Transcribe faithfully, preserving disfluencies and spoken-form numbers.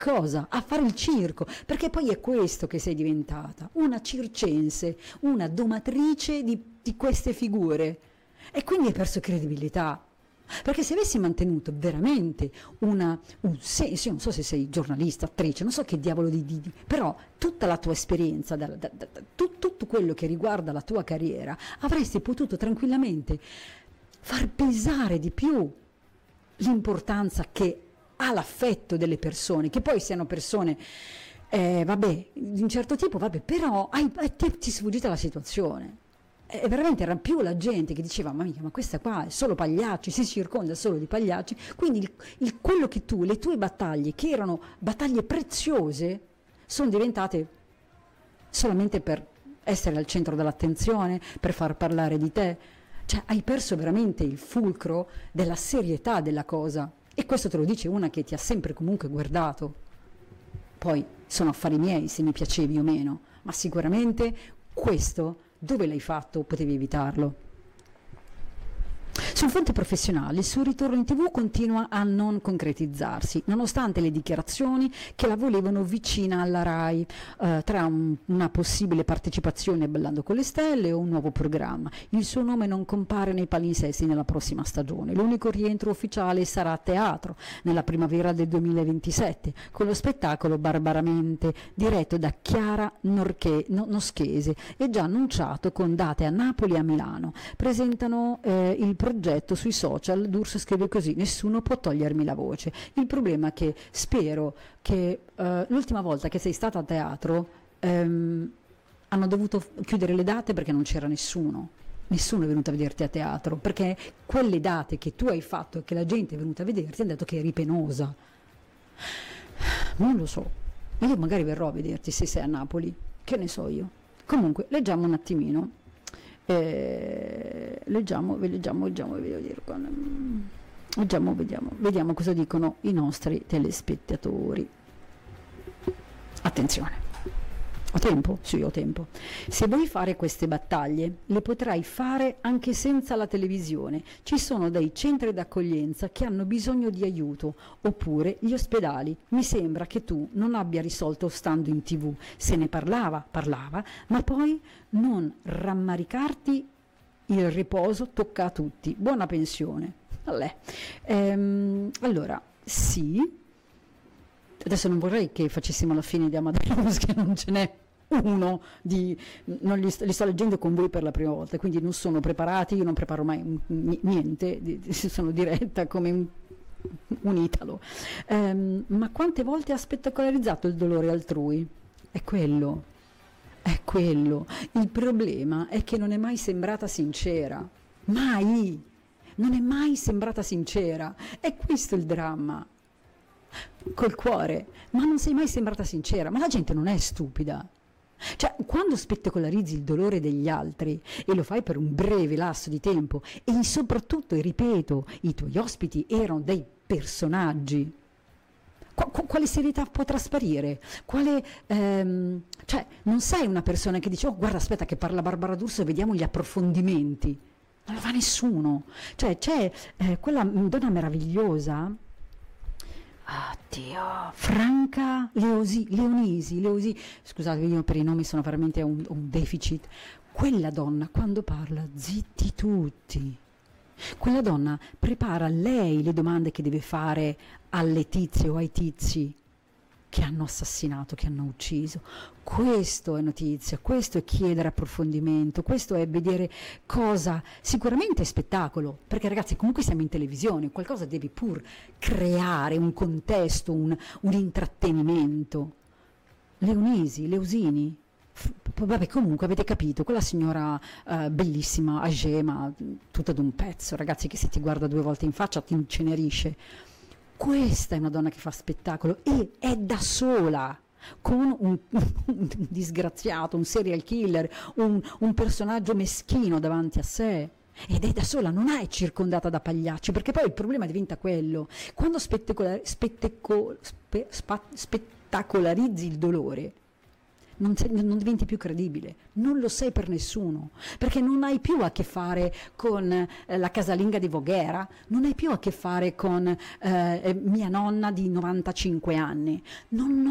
cosa? A fare il circo, perché poi è questo che sei diventata, una circense, una domatrice di, di queste figure, e quindi hai perso credibilità. Perché se avessi mantenuto veramente una, un senso, io non so se sei giornalista, attrice, non so che diavolo di, di, di però tutta la tua esperienza, da, da, da, tu, tutto quello che riguarda la tua carriera, avresti potuto tranquillamente far pesare di più l'importanza che ha l'affetto delle persone, che poi siano persone, eh, vabbè, di un certo tipo, vabbè, però hai, hai, ti, ti è sfuggita la situazione. E veramente era più la gente che diceva, ma mica, ma questa qua è solo pagliacci, si circonda solo di pagliacci, quindi il, il, quello che tu, le tue battaglie, che erano battaglie preziose, sono diventate solamente per essere al centro dell'attenzione, per far parlare di te. Cioè hai perso veramente il fulcro della serietà della cosa, e questo te lo dice una che ti ha sempre comunque guardato. Poi sono affari miei se mi piacevi o meno, ma sicuramente questo, dove l'hai fatto, potevi evitarlo. Sul fronte professionale il suo ritorno in tv continua a non concretizzarsi, nonostante le dichiarazioni che la volevano vicina alla RAI, eh, tra un, una possibile partecipazione a Ballando con le Stelle o un nuovo programma. Il suo nome non compare nei palinsesti nella prossima stagione. L'unico rientro ufficiale sarà a teatro nella primavera del duemilaventisette, con lo spettacolo Barbaramente, diretto da Chiara Norche, no, Noschese e già annunciato con date a Napoli e a Milano. Presentano eh, il progetto sui social. D'Urso scrive così: nessuno può togliermi la voce. Il problema è che spero che eh, l'ultima volta che sei stata a teatro ehm, hanno dovuto chiudere le date perché non c'era nessuno nessuno è venuto a vederti a teatro, perché quelle date che tu hai fatto e che la gente è venuta a vederti hanno detto che eri penosa. Non lo so, io magari verrò a vederti se sei a Napoli, che ne so io. Comunque leggiamo un attimino. Eh, leggiamo, leggiamo, leggiamo, leggiamo, vediamo, vediamo cosa dicono i nostri telespettatori. Attenzione, ho tempo? Sì, ho tempo. Se vuoi fare queste battaglie, le potrai fare anche senza la televisione. Ci sono dei centri d'accoglienza che hanno bisogno di aiuto, oppure gli ospedali. Mi sembra che tu non abbia risolto stando in tv. Se ne parlava, parlava, ma poi non rammaricarti, il riposo tocca a tutti. Buona pensione. Allè. Ehm, allora, sì. Adesso non vorrei che facessimo la fine di Amadeus, che non ce n'è uno, di, non li, li sto leggendo con voi per la prima volta, quindi non sono preparati, io non preparo mai niente, sono diretta come un, un italo. Um, ma quante volte ha spettacolarizzato il dolore altrui? È quello, è quello. Il problema è che non è mai sembrata sincera, mai, non è mai sembrata sincera, è questo il dramma. Col cuore, ma non sei mai sembrata sincera, ma la gente non è stupida. Cioè, quando spettacolarizzi il dolore degli altri e lo fai per un breve lasso di tempo, e soprattutto, e ripeto, i tuoi ospiti erano dei personaggi, Qu- quale serietà può trasparire? Quale, ehm, cioè, non sei una persona che dice, oh guarda, aspetta che parla Barbara D'Urso e vediamo gli approfondimenti. Non lo fa nessuno. Cioè, c'è eh, quella donna meravigliosa, oddio, Franca Leosi, Leonisi, Leosi, scusate, io per i nomi sono veramente un, un deficit. Quella donna quando parla, zitti tutti. Quella donna prepara lei le domande che deve fare alle tizie o ai tizi che hanno assassinato, che hanno ucciso. Questo è notizia, questo è chiedere approfondimento, questo è vedere cosa, sicuramente è spettacolo, perché ragazzi comunque siamo in televisione, qualcosa devi pur creare, un contesto, un, un intrattenimento. Leonisi, Leosini, f- vabbè comunque avete capito, quella signora uh, bellissima, âgée, ma tutta d'un pezzo, ragazzi, che se ti guarda due volte in faccia ti incenerisce. Questa è una donna che fa spettacolo e è da sola, con un, un disgraziato, un serial killer, un, un personaggio meschino davanti a sé, ed è da sola, non è circondata da pagliacci, perché poi il problema diventa quello: quando spettacolar- spettaco- spe- spa- spettacolarizzi il dolore, non, sei- non diventi più credibile, non lo sei per nessuno, perché non hai più a che fare con eh, la casalinga di Voghera, non hai più a che fare con eh, eh, mia nonna di novantacinque anni, non,